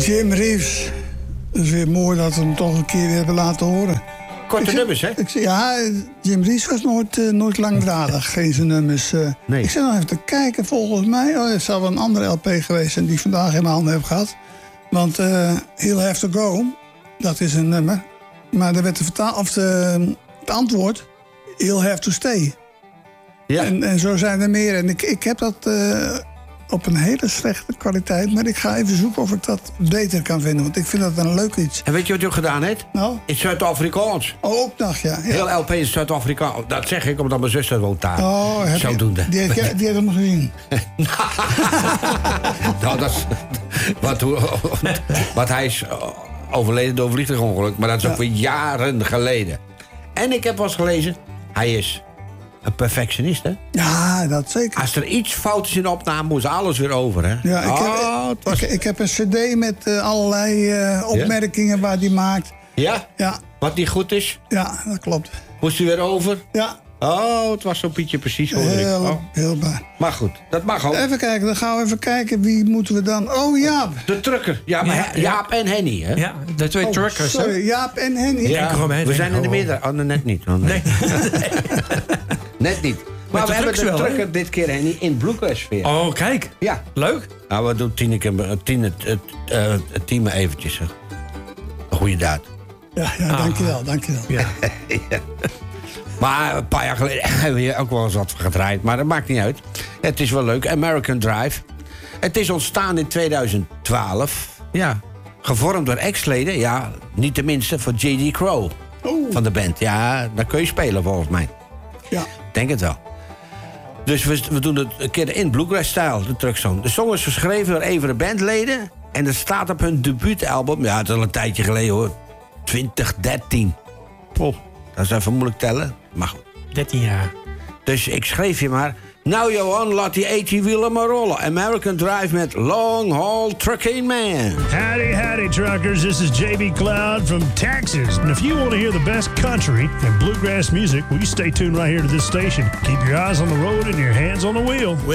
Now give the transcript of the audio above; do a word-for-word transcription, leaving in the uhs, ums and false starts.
Jim Reeves. Het is weer mooi dat we hem toch een keer weer hebben laten horen. Korte ik nummers, hè? Ik, ja, Jim Reeves was nooit, uh, nooit langdradig. Geen zijn nummers. Uh, nee. Ik zit nog even te kijken, volgens mij... Oh, het zou wel een andere L P geweest zijn die ik vandaag in mijn handen heb gehad. Want uh, He'll Have To Go, dat is een nummer. Maar er werd de vertaal, of de, het antwoord... He'll Have To Stay. Ja. En, en zo zijn er meer. En ik, ik heb dat uh, op een hele slechte kwaliteit. Maar ik ga even zoeken of ik dat beter kan vinden. Want ik vind dat een leuk iets. En weet je wat je ook gedaan hebt? Nou? In Zuid-Afrikaans. Oh, ook nog, ja. ja. Heel L P in Zuid-Afrikaans. Dat zeg ik omdat mijn zuster woont daar. Oh, heb zodoende. Je, die, heeft, die heeft hem gezien. Nou, dat is... Wat, wat hij is overleden door een vliegtuigongeluk. Maar dat is ook ja. weer jaren geleden. En ik heb wel eens gelezen... Hij is een perfectionist, hè? Ja, dat zeker. Als er iets fout is in de opname, moet alles weer over, hè? Ja, ik, oh, heb, was... ik, ik heb een cd met uh, allerlei uh, opmerkingen ja? waar hij maakt. Ja? Ja. Wat niet goed is? Ja, dat klopt. Moest hij weer over? Ja. Oh, het was zo'n Pietje precies. Hoor heel, ik. Oh. heel baar. Maar goed, dat mag ook. Even kijken, dan gaan we even kijken. Wie moeten we dan... Oh, Jaap. De trucker. Ja, maar ja, Jaap en Henny, hè? Ja, de twee oh, truckers. Sorry, hè? Jaap en Henny. Ja, en Henny. we zijn in de oh, meerdere... Oh, net niet. Oh, nee. Nee. Net niet. Maar we hebben de wel, trucker hè? dit keer, Henny, in bluegrass-sfeer. Oh, kijk. Ja. Leuk. Nou, we doen Tineke, Tine, het, uh, het team eventjes. Een goede daad. Ja, ja ah. dankjewel, dankjewel. Ja. ja. Maar een paar jaar geleden hebben we hier ook wel eens wat gedraaid. Maar dat maakt niet uit. Het is wel leuk. American Drive. Het is ontstaan in tweeduizend twaalf. Ja. Gevormd door ex-leden. Ja, niet de minste, van J D Crowe. Oeh. Van de band. Ja, daar kun je spelen volgens mij. Ja. Denk het wel. Dus we, we doen het een keer in bluegrass-stijl, de trucksong. De song is geschreven door een van de bandleden. En het staat op hun debuutalbum. Ja, het is al een tijdje geleden hoor. twintig dertien. Oh, dat is even moeilijk tellen. Maar goed. dertien jaar. Dus ik schreef je maar... Nou Johan, laat die AT-wielen maar rollen. American Drive met Long Haul Trucking Man. Howdy, howdy, truckers. This is J B Cloud from Texas. And if you want to hear the best country and bluegrass music, will you stay tuned right here to this station? Keep your eyes on the road and your hands on the wheel.